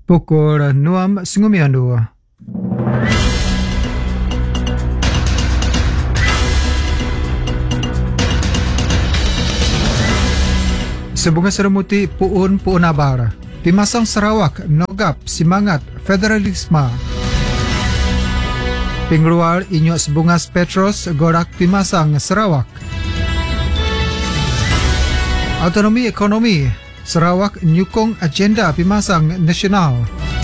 Pukul 6.92. Sebunga seramuti puun abar. Pimasang Sarawak nogap semangat federalisme. Pingluar inyok sebungas Petros gorak pimasang Sarawak. Autonomi ekonomi Sarawak nyukong agenda pimasang nasional.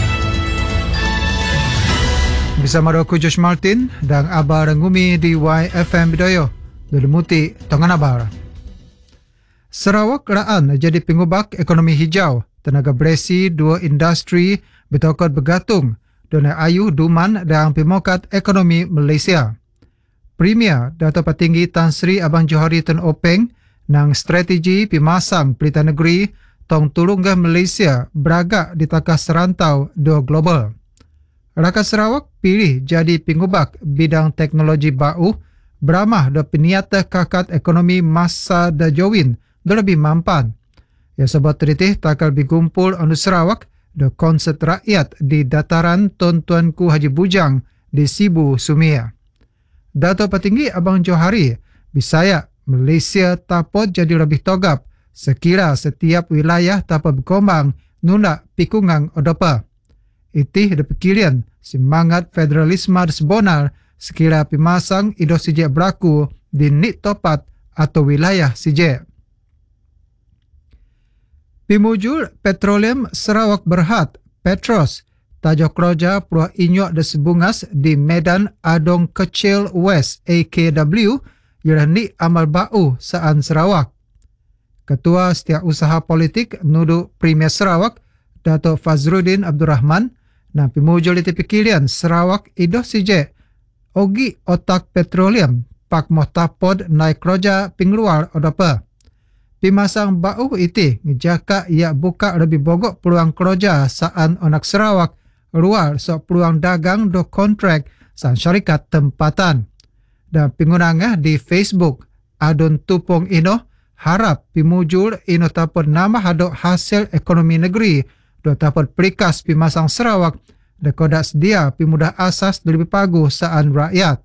Bersama aku Josh Martin dan abar ngumi di YFM Bidoyo Dulumuti Tongan Abar. Sarawak raan jadi pengubak ekonomi hijau, tenaga beresi dua industri bertokod bergantung dan ayuh duman dan pemokat ekonomi Malaysia. Premier Dato' Petinggi Tan Sri Abang Johari Tun Openg nang strategi pimasang pelita negeri tong tulunggah Malaysia beragak di takas serantau dua global. Rakyat Sarawak pilih jadi pengubak bidang teknologi bau beramah do peniata kakat ekonomi masa dajawin do lebih mampan. Ya sebab teritih takal bigumpul anu Sarawak do konsert rakyat di dataran Tuan-Tuanku Haji Bujang di Sibu Sumia. Dato' Petinggi Abang Johari bisaya Malaysia tapot jadi lebih togap sekira setiap wilayah dapat berkembang nuna pikungang odopa. Itih de pikirian semangat federalisme sebenar sekira pimasang ido sijek berlaku di nik topat atau wilayah sijek. Pimujul Petroleum Sarawak Berhad Petros tajok roja pruah inyok de sebungas di Medan Adong Kecil West AKW ialah ni amal bau saan Sarawak. Ketua Setiausaha Politik nudu Premier Sarawak Dato' Fazruddin Abdul Rahman dan pimujul itu pikirian Sarawak idoh sijek ogi otak petroleum pak mohtapod naik roja pingluar odapa. Pimasang bau iti ngejaka ia buka lebih bogok peluang kerja saan onak Sarawak luar so peluang dagang do kontrak saan syarikat tempatan. Dan pengunangah di Facebook Adun Tupong Ino harap pimujul ino tapod nama hadok hasil ekonomi negeri do tapod perikas pimasang Sarawak dekodak sedia pimudah asas lebih pagu saan rakyat.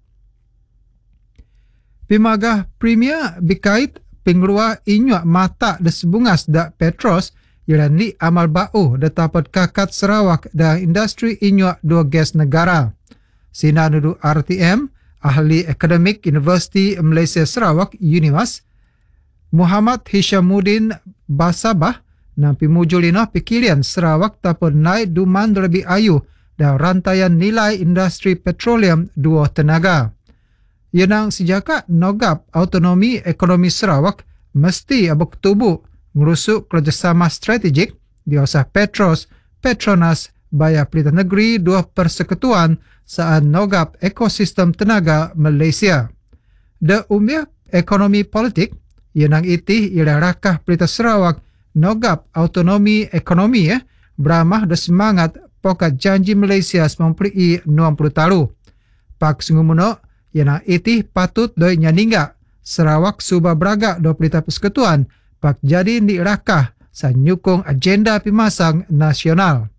Pimagah Premier bikait pengeluar inyok mata de sebungas dak Petros ialah ni amal bau de tapod kakat Sarawak dan industri inyok dua gas negara. Sina nudu RTM ahli akademik Universiti Malaysia Sarawak UNIMAS Muhammad Hishamuddin Basabah dan pimujul ino pikirian Sarawak tapod naik duman lebih ayu dan rantaian nilai industri petroleum dua tenaga. Yenang sejak nogap autonomi ekonomi Sarawak mesti abuk tubuh ngurusuk kerjasama strategik di osah Petros, Petronas, Baya Pelita Negeri dua persekutuan saat nogap ekosistem tenaga Malaysia. De umia ekonomi politik yenang itih ialah rakah Pelita Sarawak nogap autonomi ekonomi beramah de semangat pokat janji Malaysia 90 taru. Pak sungumuno yana itih patut doi nyaningga Sarawak suba beragak do pelita persekutuan pak jadi ni rakah sa nyukung agenda pimasang nasional.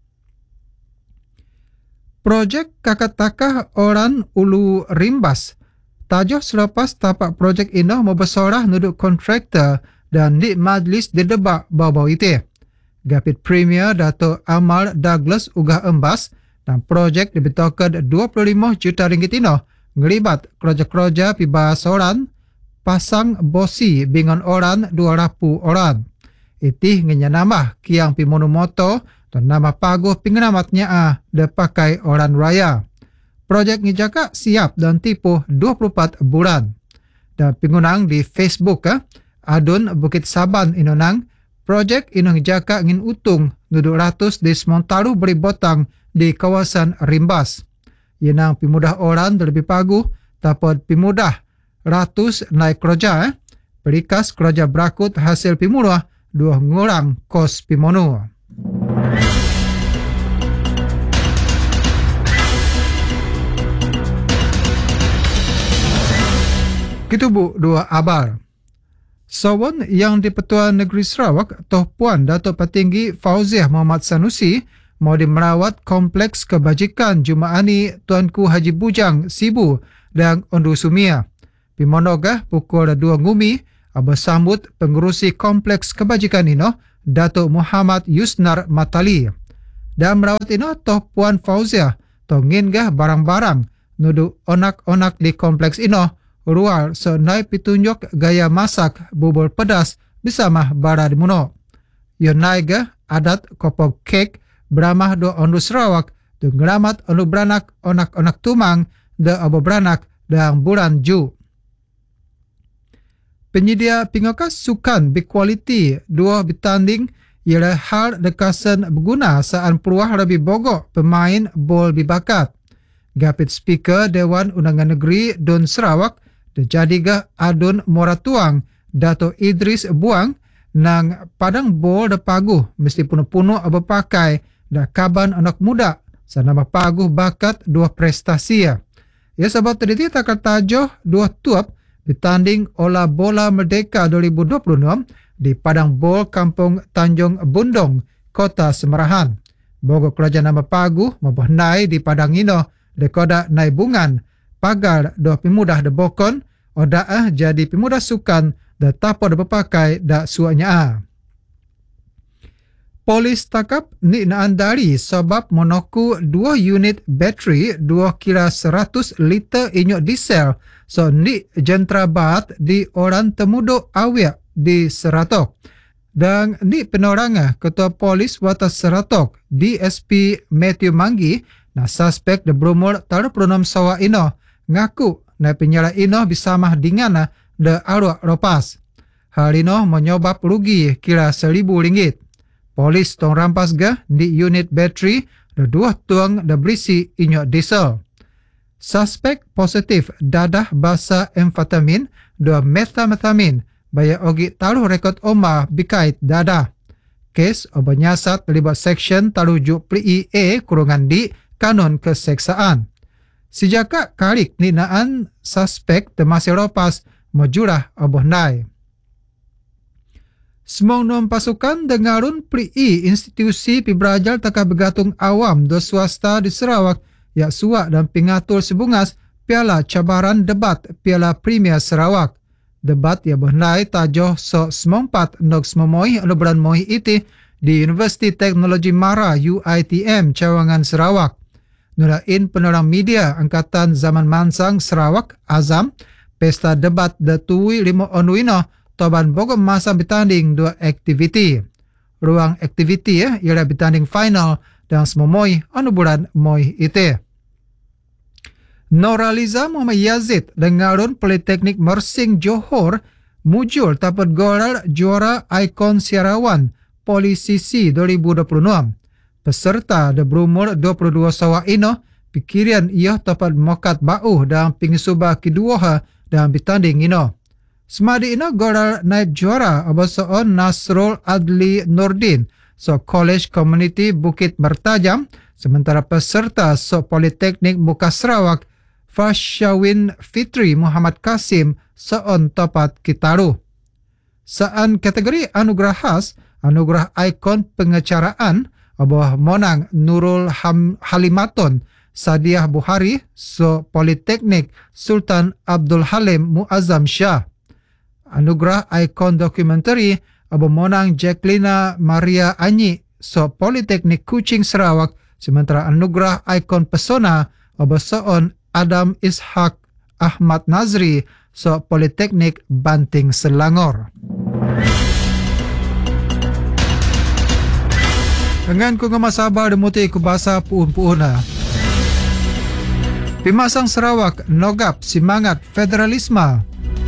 Projek Kakatakah Orang Ulu Rimbas tajoh selepas tapak projek ino membesorah nuduk kontraktor dan di majlis didebak bau-bau itu. Gapit Premier Dato' Amal Douglas ugah embas dan projek dibetokan 25 juta ringgit ino ngelibat kerja-kerja pibasoran pasang bosi bingon orang 200 orang. Itih ngenyanamah kiang pimonomoto dan nama paguh pengenamatnya dipakai orang raya. Projek ngejaka siap dan tipu 24 bulan. Dan pengunang di Facebook Adun Bukit Saban inonang projek ino ngejaka ngin utung 200 di Semontaru beri botang di kawasan Rimbas. Yenang pimudah orang lebih paguh tapod pimudah ratus naik kerja perikas kerja berakut hasil pimudah dua ngurang kos pimono. Kitu bu dua abar. Sawan yang di Petua Negeri Sarawak Toh Puan Dato' Petinggi Fauziah Muhammad Sanusi mau merawat kompleks kebajikan Jumaani Tuanku Haji Bujang Sibu dan Ondu Sumia. Pimonogah pukul 2 ngumi bersambut pengurusi kompleks kebajikan ino Datuk Muhammad Yusnar Matali. Dan merawat ino toh Puan Fauzia toh ngingah barang-barang nudu onak-onak di kompleks ino rual senai pitunjuk gaya masak bubur pedas bersama bara di muno. Yonaiga adat kopok kek beramah do Ondu Sarawak do ngeramat ondu beranak onak-onak tumang de abo beranak dan bulan Ju. Penyedia pingokas sukan berkualiti dua bertanding ialah hal dekasan berguna saat peluah lebih bogok pemain bol berbakat. Gapit Speaker Dewan Undangan Negeri Dun Sarawak terjadiga Adun Moratuang Dato' Idris Buang nang padang bol de paguh mesti punuh-punuh berpakai da kaban anak muda sanama paguh bakat dua prestasi. Ya sebab tadi tak tajoh dua tuap bertanding olah bola Merdeka 2026 di padang bol Kampung Tanjung Bundong, Kota Semerahan. Bogor kerajaan nama paguh mempunyai di padang ino dekoda nai bungan pagar do pemudah de bokon odaah jadi pemudah sukan da tapo de berpakai da suanya. Polis takap ni naandari sebab monoku 2 unit bateri 2 kira 100 liter inyok diesel so ni jentrabat di orang temuduk awyak di Seratok. Dan ni penerangan Ketua Polis Watas Seratok DSP Matthew Manggi na suspek de berumur 36 sawa ino ngaku na penyala ino bisamah dengan de arwah ropas. Hal ino menyebab rugi kira RM1,000. Polis tong rampas ga di unit bateri de 2 tuang de berisi inyok diesel. Suspek positif dadah basa amfetamin de methamphetamine baya ogi taruh rekod oma bikait dadah. Kes obanyasat terlibat seksyen taruh juk pri A kurungan di kanun keseksaan. Sejak kalik ninaan suspek termasih ropas majurah obohnai. Semong nom pasukan dengarun pri institusi piberajal takah bergantung awam do swasta di Sarawak yak suak dan pengatur sebungas piala cabaran debat Piala Premier Sarawak. Debat yang bernai tajoh so semongpat nok semomoih aluberan moih iti di Universiti Teknologi Mara UITM Cawangan Sarawak. Nulain penerang media Angkatan Zaman Mansang Sarawak Azam pesta debat datui 5 onuino toban bogom masa bertanding 2 aktiviti. Ruang aktiviti ialah bertanding final dan semomoih anuburan moih ite. Noraliza Muhammad Yazid dengarun Politeknik Mersing Johor mujul dapat gelar juara ikon siarawan Polisisi 2026. Peserta de berumur 22 sawa ino pikiran ia dapat mokat bau dan pengisuba kedua dan bertanding ino. Semadi ino gelar naib juara abasoon Nasrul Adli Nordin so College Community Bukit Mertajam, sementara peserta so Politeknik Muka Sarawak Fashawin Fitri Muhammad Kasim seon topat Kitaru. Saan kategori anugerah khas, anugerah ikon pengecaraan abah monang Nurul Halimaton Sadiah Buhari so Politeknik Sultan Abdul Halim Muazzam Shah. Anugerah ikon dokumentari abah monang Jacqueline Maria Anyi so Politeknik Kuching Sarawak, sementara anugerah ikon pesona abah seon Adam Ishak Ahmad Nazri so Politeknik Banting Selangor. Dengan ku ngamasabar demuti ku bahasa puun-puuna. Pimasang Sarawak nogap semangat federalisme.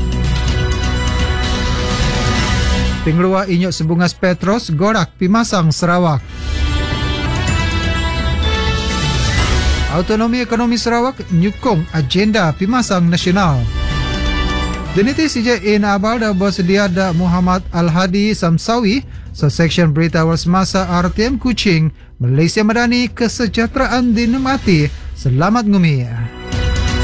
Pengeluar inyok sebungas Petros gorak Pimasang Sarawak. Autonomi Ekonomi Sarawak nyukung agenda Pimasang Nasional. Deniti sejak abal dah bersedia da Muhammad Al-Hadi Samsawi so seksyen berita awal semasa RTM Kuching, Malaysia Madani, kesejahteraan dinikmati. Selamat ngumi.